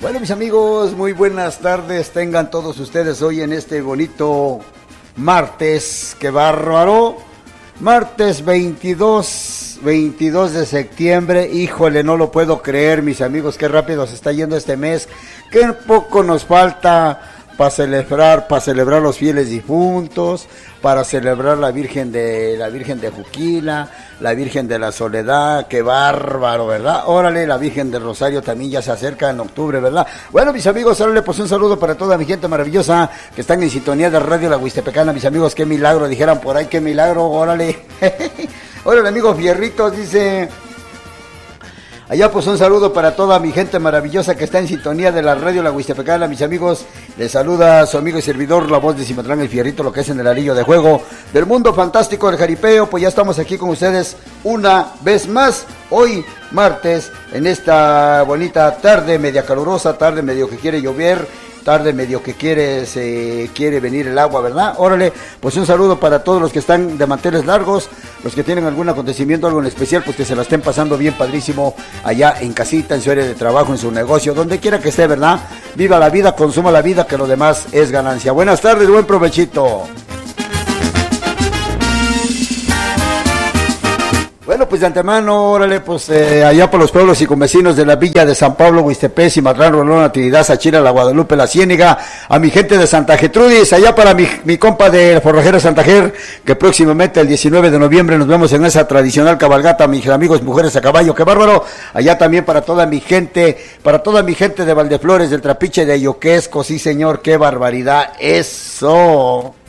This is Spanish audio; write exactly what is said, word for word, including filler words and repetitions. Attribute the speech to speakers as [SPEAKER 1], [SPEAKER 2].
[SPEAKER 1] Bueno, mis amigos, muy buenas tardes tengan todos ustedes hoy en este bonito martes. ¡Qué bárbaro! Martes veintidós, veintidós de septiembre. Híjole, no lo puedo creer, mis amigos, qué rápido se está yendo este mes. Qué poco nos falta para celebrar, para celebrar los fieles difuntos, para celebrar la Virgen de la Virgen de Juquila, la Virgen de la Soledad. Qué bárbaro, ¿verdad? Órale, la Virgen del Rosario también ya se acerca en octubre, ¿verdad? Bueno, mis amigos, órale, pues un saludo para toda mi gente maravillosa que están en sintonía de Radio La Huistepecana, mis amigos, qué milagro, dijeran por ahí, qué milagro, órale. Órale, amigo Fierritos, dice... Allá pues un saludo para toda mi gente maravillosa que está en sintonía de la Radio La Huistepecana, mis amigos. Les saluda su amigo y servidor, la voz de Cimatlán, el Fierrito, lo que es en el anillo de juego del mundo fantástico del jaripeo. Pues ya estamos aquí con ustedes una vez más, hoy martes, en esta bonita tarde media calurosa, tarde medio que quiere llover, tarde medio que quiere, se quiere venir el agua, ¿verdad? Órale, pues un saludo para todos los que están de manteles largos, los que tienen algún acontecimiento, algo en especial, pues que se la estén pasando bien padrísimo allá en casita, en su área de trabajo, en su negocio, donde quiera que esté, ¿verdad? Viva la vida, consuma la vida, que lo demás es ganancia. Buenas tardes, buen provechito. Bueno, pues de antemano, órale, pues eh, allá por los pueblos y convecinos de la villa de San Pablo, Huistepec, Cimatlán, Rolón, Natividad, Sachira, La Guadalupe, La Ciénega, a mi gente de Santa Gertrudis, allá para mi, mi compa de Forrajero Santa Ger, que próximamente el diecinueve de noviembre nos vemos en esa tradicional cabalgata, mis amigos, mujeres a caballo, qué bárbaro, allá también para toda mi gente, para toda mi gente de Valdeflores, del Trapiche, de Ayoquesco, sí señor, qué barbaridad, eso.